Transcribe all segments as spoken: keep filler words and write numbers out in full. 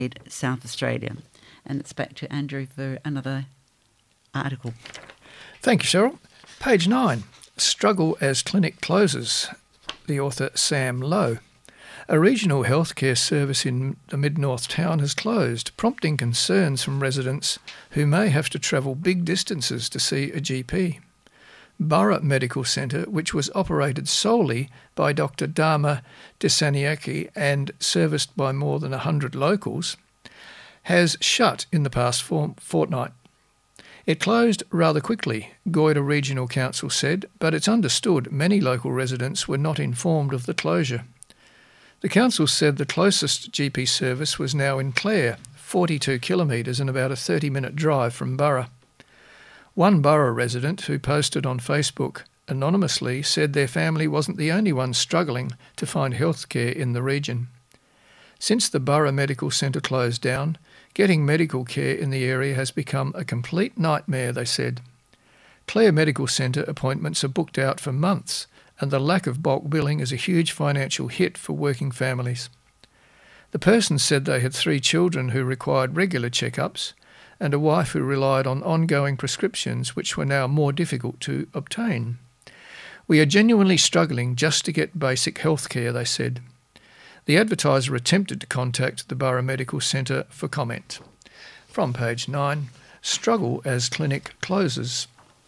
South Australia. And it's back to Andrew for another article. Thank you, Cheryl. Page nine, Struggle as Clinic Closes. The author Sam Lowe. A regional healthcare service in the Mid-North town has closed, prompting concerns from residents who may have to travel big distances to see a G P. Borough Medical Centre, which was operated solely by Doctor Dharma Disaniaki and serviced by more than one hundred locals, has shut in the past fortnight. It closed rather quickly, Goyder Regional Council said, but it's understood many local residents were not informed of the closure. The council said the closest G P service was now in Clare, forty-two kilometres and about a thirty-minute drive from Borough. One Borough resident who posted on Facebook anonymously said their family wasn't the only one struggling to find healthcare in the region. Since the Borough Medical Centre closed down, getting medical care in the area has become a complete nightmare, they said. Clare Medical Centre appointments are booked out for months, and the lack of bulk billing is a huge financial hit for working families. The person said they had three children who required regular checkups and a wife who relied on ongoing prescriptions which were now more difficult to obtain. We are genuinely struggling just to get basic health care, they said. The advertiser attempted to contact the Borough Medical Centre for comment. From page nine, Struggle as Clinic Closes.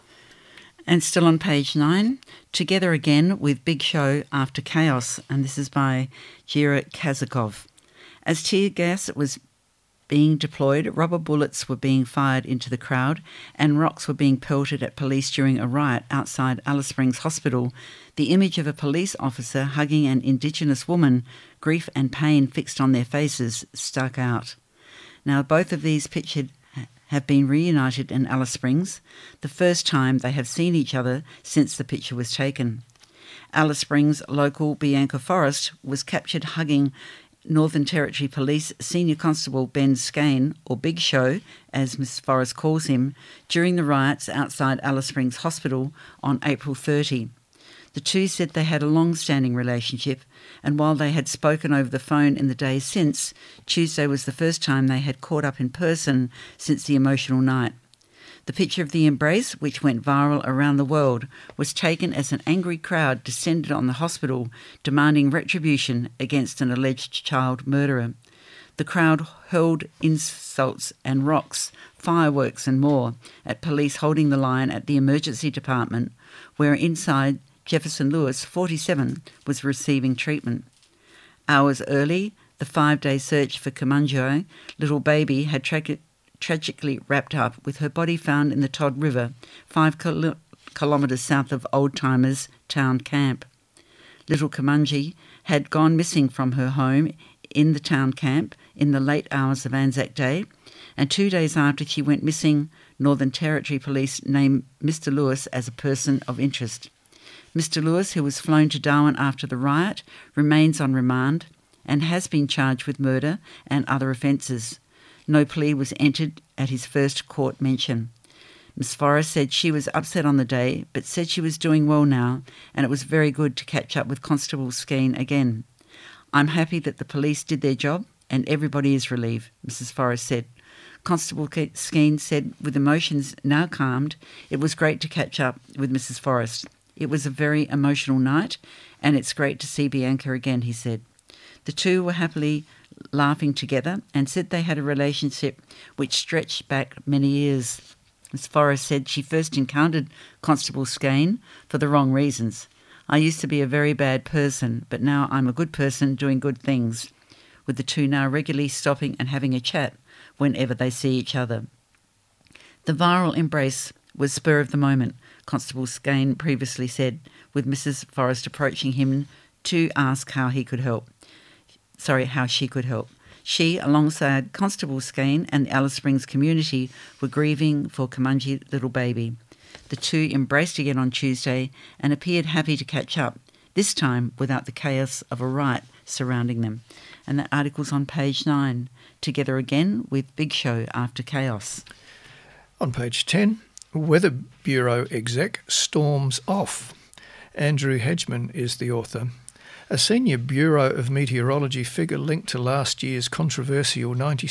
And still on page nine, Together Again with Big Show After Chaos, and this is by Jira Kazakov. As tear gas was being deployed, rubber bullets were being fired into the crowd and rocks were being pelted at police during a riot outside Alice Springs Hospital, the image of a police officer hugging an Indigenous woman, grief and pain fixed on their faces, stuck out. Now, both of these pictured have been reunited in Alice Springs, the first time they have seen each other since the picture was taken. Alice Springs local Bianca Forrest was captured hugging Northern Territory Police Senior Constable Ben Skane, or Big Show, as Miss Forrest calls him, during the riots outside Alice Springs Hospital on April thirtieth. The two said they had a long-standing relationship, and while they had spoken over the phone in the days since, Tuesday was the first time they had caught up in person since the emotional night. The picture of the embrace, which went viral around the world, was taken as an angry crowd descended on the hospital, demanding retribution against an alleged child murderer. The crowd hurled insults and rocks, fireworks and more at police holding the line at the emergency department, where inside Jefferson Lewis, forty-seven, was receiving treatment. Hours early, the five-day search for Kumanjai, little baby, had tra- tragically wrapped up, with her body found in the Todd River, five kil- kilometres south of Old Timers Town Camp. Little Kumanji had gone missing from her home in the town camp in the late hours of Anzac Day, and two days after she went missing, Northern Territory Police named Mister Lewis as a person of interest. Mister Lewis, who was flown to Darwin after the riot, remains on remand and has been charged with murder and other offences. No plea was entered at his first court mention. Miss Forrest said she was upset on the day, but said she was doing well now, and it was very good to catch up with Constable Skene again. I'm happy that the police did their job and everybody is relieved, Missus Forrest said. Constable Skene said, with emotions now calmed, it was great to catch up with Missus Forrest. It was a very emotional night, and it's great to see Bianca again, he said. The two were happily laughing together and said they had a relationship which stretched back many years. Miss Forrest said she first encountered Constable Skene for the wrong reasons. I used to be a very bad person, but now I'm a good person doing good things, with the two now regularly stopping and having a chat whenever they see each other. The viral embrace was spur of the moment, Constable Skene previously said, with Missus Forrest approaching him to ask how he could help. Sorry, how she could help. She, alongside Constable Skene and the Alice Springs community, were grieving for Kumanji little baby. The two embraced again on Tuesday and appeared happy to catch up, this time without the chaos of a riot surrounding them. And that article's on page nine, Together Again with Big Show After Chaos. On page ten, Weather Bureau exec storms off. Andrew Hedgeman is the author. A senior Bureau of Meteorology figure linked to last year's controversial